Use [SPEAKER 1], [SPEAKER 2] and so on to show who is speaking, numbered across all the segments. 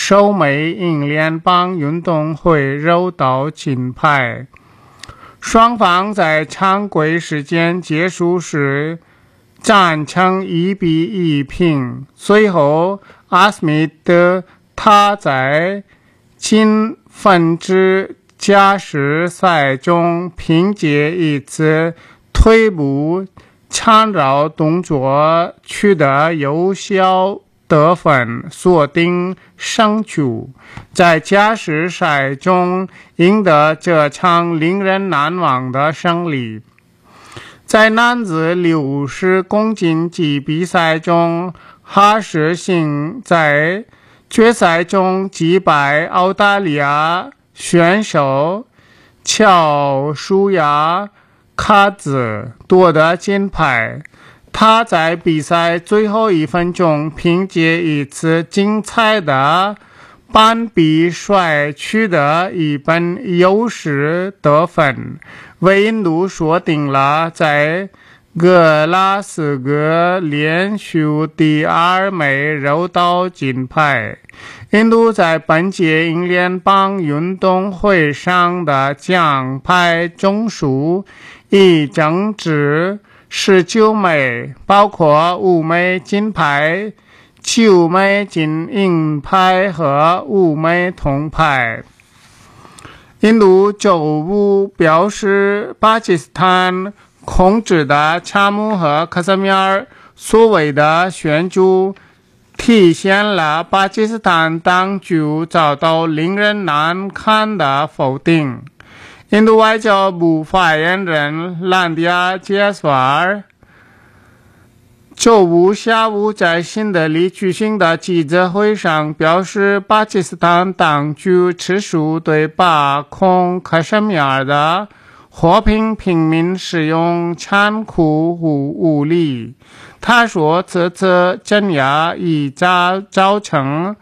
[SPEAKER 1] 受美印联邦运动会柔道金牌。双方在常规时间结束时战成1-1平。随后，阿斯密德他在金分之加时赛中凭借一次腿部缠绕动作取得有效得分，锁定胜局，在加时赛中赢得这场令人难忘的胜利。在男子60公斤级比赛中，哈什逊在决赛中击败澳大利亚选手乔舒亚卡兹夺得金牌。他在比赛最后1分钟凭借一次精彩的板壁摔取得1分优势得分，为印度锁定了在格拉斯哥连续第2枚柔道金牌。印度在本届印联邦运动会上的奖牌总数已增至19枚，包括5枚金牌、9枚银牌和5枚铜牌。印度周五表示，巴基斯坦控制的查姆和克什米尔所谓的选举体现了巴基斯坦当局遭到令人难堪的否定。印度外交部发言人兰迪亚·杰斯瓦尔周五下午在新德里举行的记者会上表示，巴基斯坦当局持续对把控克什米尔的和平平民使用残酷武力。他说，这次镇压已造成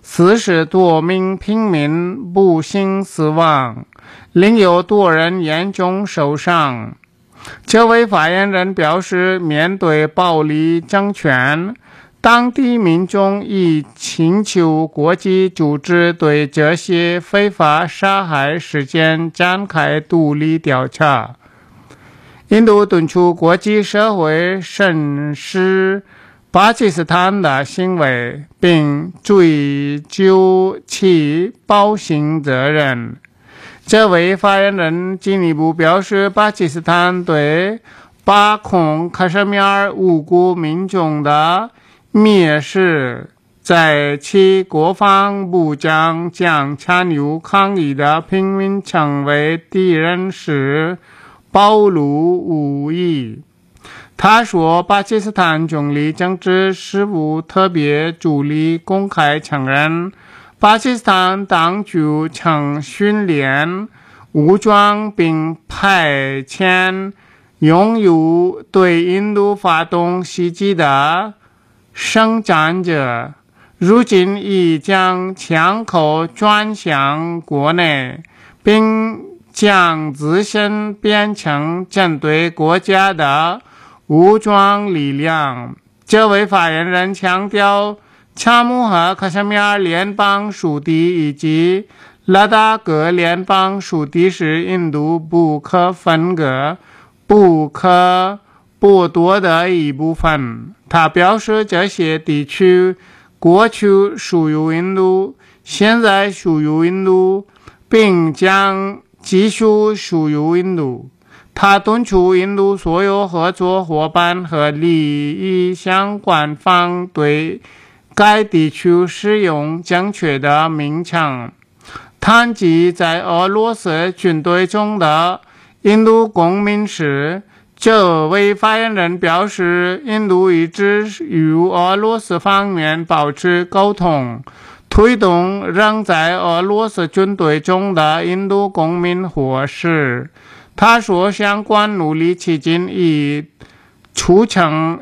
[SPEAKER 1] 40多名平民不幸死亡，另有多人严重受伤。这位发言人表示，面对暴力政权，当地民众已请求国际组织对这些非法杀害事件展开独立调查。印度敦促国际社会审视巴基斯坦的行为，并追究其暴行责任。这位发言人进一步表示，巴基斯坦对把控克什米尔无辜民众的蔑视，在其国防部长将参与抗议的平民称为敌人时暴露无遗。他说，巴基斯坦总理政治事务特别助理公开承认，巴基斯坦当局曾训练、武装并派遣拥有对印度发动袭击的圣战者，如今已将枪口转向国内，并将自身变成针对国家的武装力量。这位发言人强调，查姆和克什米尔联邦属地以及拉达格联邦属地是印度不可分割、不可剥夺的一部分。他表示，这些地区过去属于印度，现在属于印度，并将继续属于印度。他敦促印度所有合作伙伴和利益相关方对该地区使用正确的名称。谈及在俄罗斯军队中的印度公民时，这位发言人表示，印度一直与俄罗斯方面保持沟通，推动仍在俄罗斯军队中的印度公民获释。他说，相关努力迄今已促成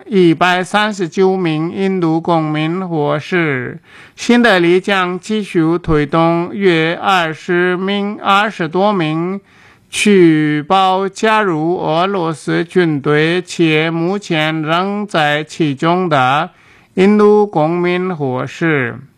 [SPEAKER 1] 139名印度公民获释。新德里将继续推动约20多名确保加入俄罗斯军队且目前仍在其中的印度公民获释。